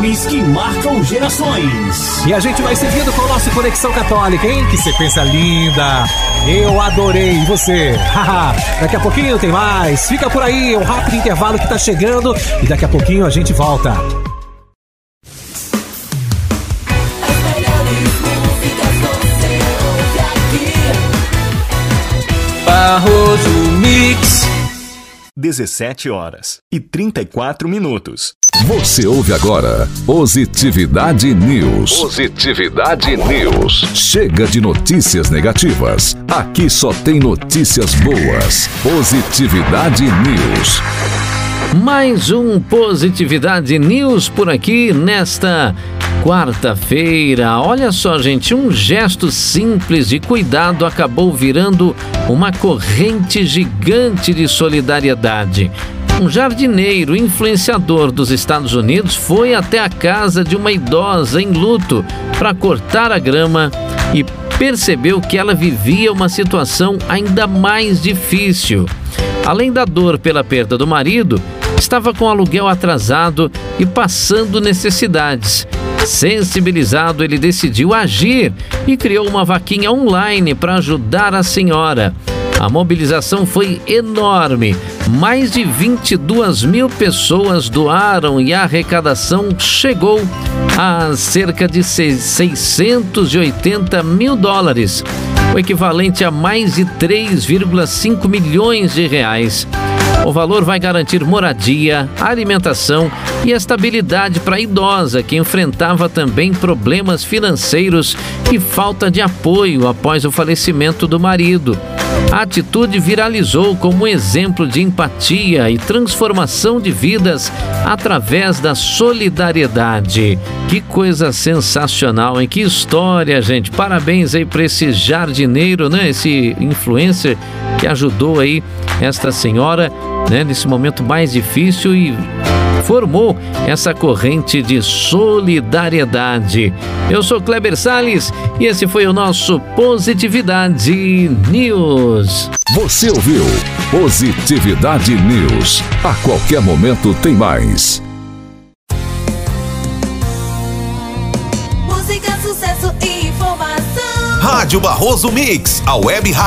Valores que marcam gerações. E a gente vai seguindo com o nosso Conexão Católica, hein? Que sequência linda! Eu adorei, e você? Daqui a pouquinho tem mais. Fica por aí, é um rápido intervalo que tá chegando e daqui a pouquinho a gente volta. Barroso Mix. 17h34. Você ouve agora Positividade News. Positividade News. Chega de notícias negativas. Aqui só tem notícias boas. Positividade News. Mais um Positividade News por aqui nesta quarta-feira. Olha só, gente, um gesto simples de cuidado acabou virando uma corrente gigante de solidariedade. Um jardineiro influenciador dos Estados Unidos foi até a casa de uma idosa em luto para cortar a grama e percebeu que ela vivia uma situação ainda mais difícil. Além da dor pela perda do marido, estava com aluguel atrasado e passando necessidades. Sensibilizado, ele decidiu agir e criou uma vaquinha online para ajudar a senhora. A mobilização foi enorme. Mais de 22 mil pessoas doaram e a arrecadação chegou a cerca de 680 mil dólares, o equivalente a mais de 3,5 milhões de reais. O valor vai garantir moradia, alimentação e estabilidade para a idosa, que enfrentava também problemas financeiros e falta de apoio após o falecimento do marido. A atitude viralizou como um exemplo de empatia e transformação de vidas através da solidariedade. Que coisa sensacional, hein? Que história, gente! Parabéns aí para esse jardineiro, né? Esse influencer que ajudou aí esta senhora, né? Nesse momento mais difícil e formou essa corrente de solidariedade. Eu sou Kleber Salles e esse foi o nosso Positividade News. Você ouviu Positividade News. A qualquer momento tem mais. Música, sucesso e informação. Rádio Barroso Mix, a web rádio